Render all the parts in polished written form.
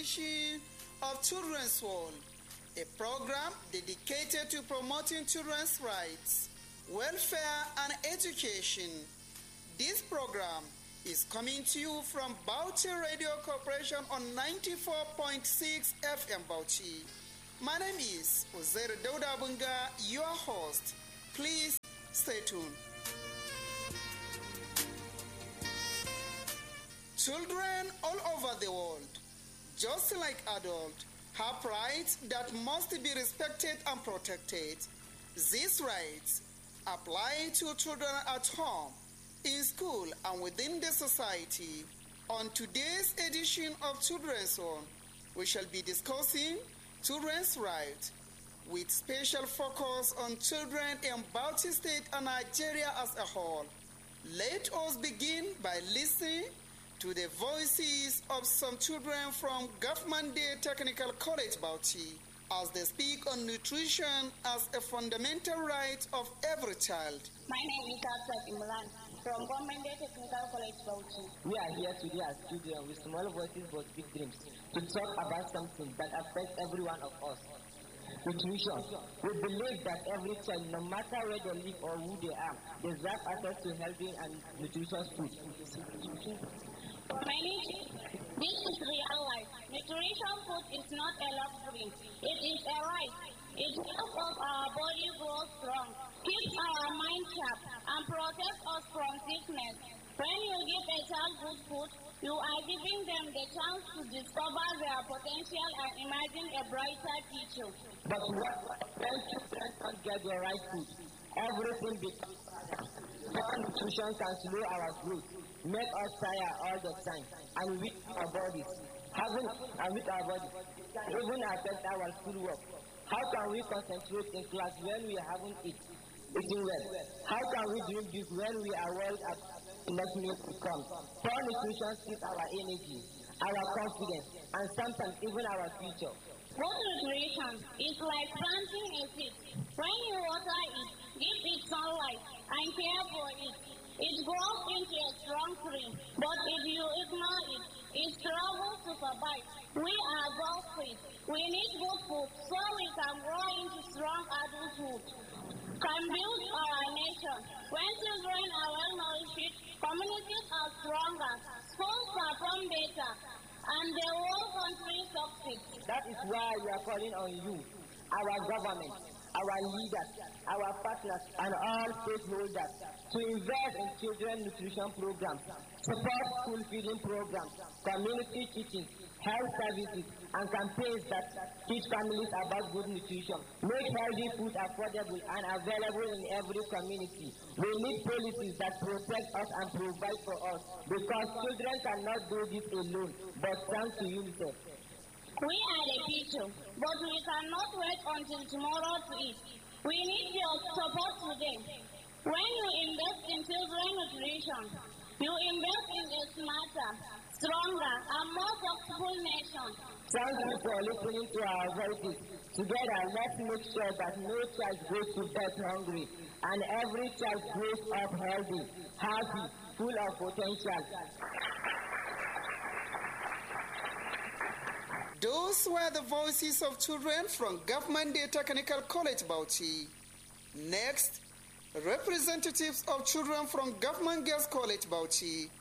edition of Children's World, a program dedicated to promoting children's rights, welfare, and education. This program is coming to you from Bauchi Radio Corporation on 94.6 FM Bauchi. My name is Uzair Dauda Bunga, your host. Please stay tuned. Children all over the world, just like adults, have rights that must be respected and protected. These rights apply to children at home, in school, and within the society. On today's edition of Children's Zone, we shall be discussing children's rights, with special focus on children in Bauchi State and Nigeria as a whole. Let us begin by listening to the voices of some children from Government Day Technical College Bauchi as they speak on nutrition as a fundamental right of every child. My name is Hafsat Imran from Government Day Technical College Bauchi. We are here today as children with small voices but big dreams to talk about something that affects every one of us. Nutrition. We believe that every child, no matter where they live or who they are, deserve access to healthy and nutritious food. For many, this is real life. Nutrition food is not a luxury. It is a right. It helps us our body grow strong, keeps our mind sharp, and protects us from sickness. When you give a child good food, you are giving them the chance to discover their potential and imagine a brighter future. But what when children don't get the right food? Everything becomes poor nutrition can slow our growth, make us tired all the time, and weak our bodies. Even affect our schoolwork. How can we concentrate in class when we haven't eaten well? How can we dream big when we are worried enough meals to come? Poor nutrition steals our energy, our confidence, and sometimes even our future. Good nutrition is like planting a seed. When you water it, give it sunlight, and care for it, it grows into a strong tree. But if you ignore it, it struggles to survive. We are well-fed. We need good food so we can grow into strong adulthood. Can build our nation. When children are well nourished, communities are stronger, schools perform better, and the whole country succeeds. That is why we are calling on you, our government, our leaders, our partners, and all stakeholders to invest in children nutrition programs, support school feeding programs, community teaching, health services, and campaigns that teach families about good nutrition. Make healthy food affordable and available in every community. We need policies that protect us and provide for us, because children cannot do this alone, but thanks to UNICEF. We are the future, but we cannot wait until tomorrow to eat. We need your support today. When you invest in children nutrition, you invest in a smarter, stronger, and more successful nation. Thank you for listening to our voices. Together, let's make sure that no child goes to bed hungry, and every child grows up healthy, happy, full of potential. Those were the voices of children from Government Day Technical College Bauchi. Next, representatives of children from Government Girls College Bauchi.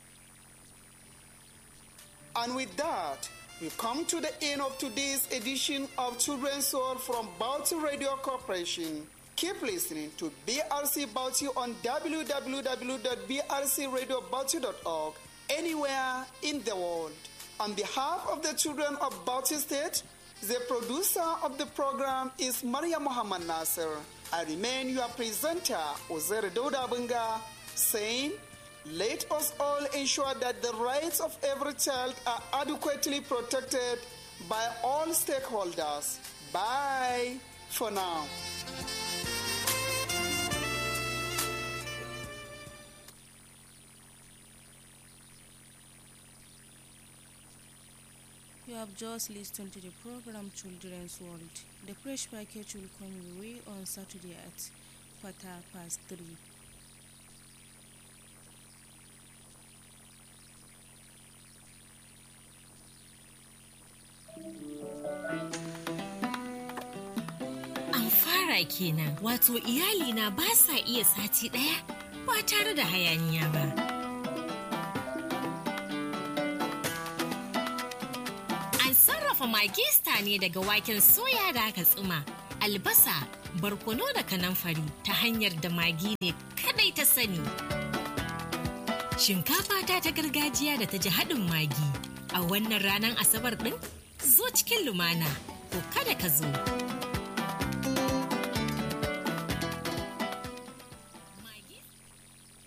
And with that, we come to the end of today's edition of Children's Soul from Bauchi Radio Corporation. Keep listening to BRC Bauchi on www.brcradiobauchi.org anywhere in the world. On behalf of the children of Bauchi State, the producer of the program is Maria Muhammad Nasser. I remain your presenter, Uzair Dauda Bunga, saying, let us all ensure that the rights of every child are adequately protected by all stakeholders. Bye for now. You have just listened to the program Children's World. The fresh package will come your way on Saturday at 3:15. shekara kenan, wato iyalina ba sa iya sati ɗaya ba tare da hayaniya ba. An sarrafa Maggi Star ne daga waken soya da aka tsuma, albasa, barkono da kanamfari ta hanyar da Maggi ne kadai ta sani. Shinkafa ta gargajiya da ta ji haɗin Maggi a wannan ranar Asabar ɗin zo cikin lumana ko kada ka zo.